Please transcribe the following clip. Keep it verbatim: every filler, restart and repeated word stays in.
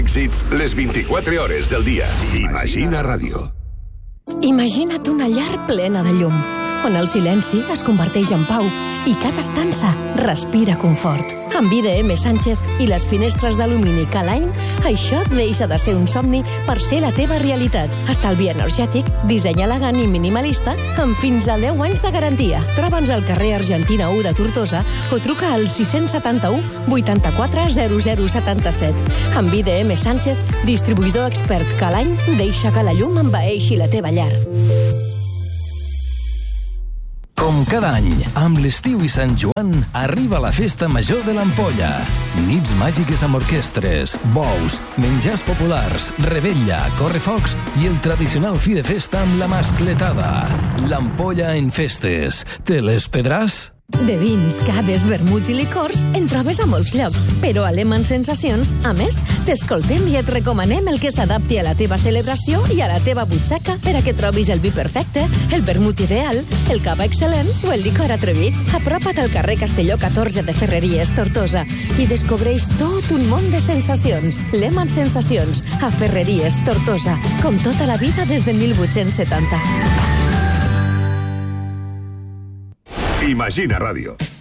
èxits les vint-i-quatre hores del dia. Imagina Ràdio. Imagina't una llar plena de llum, on el silenci es converteix en pau i cada estança respira confort. Amb I D M Sánchez i les finestres d'alumini K-Line, això deixa de ser un somni per ser la teva realitat. Estalvi energètic, disseny elegant i minimalista amb fins a deu anys de garantia. Troba'ns al carrer Argentina u de Tortosa o truca al sis set u, vuitanta-quatre, zero zero setanta-set. Amb I D M Sánchez, distribuïdor expert K-Line, deixa que la llum envaeixi la teva llar. Com cada any, amb l'estiu i Sant Joan, arriba la Festa Major de l'Ampolla. Nits màgiques amb orquestres, bous, menjars populars, rebella, correfocs i el tradicional fi de festa amb la mascletada. L'Ampolla en festes. Te l'espedràs? De vins, caves, vermuts i licors en trobes a molts llocs, però a Lehmann Sensacions, a més, t'escoltem i et recomanem el que s'adapti a la teva celebració i a la teva butxaca per a que trobis el vi perfecte, el vermut ideal, el cava excel·lent o el licor atrevit. Apropa't al carrer Castelló catorze de Ferreries, Tortosa, i descobreix tot un món de sensacions. Lehmann Sensacions, a Ferreries, Tortosa, com tota la vida des de mil vuit-cents setanta. Imagina Ràdio.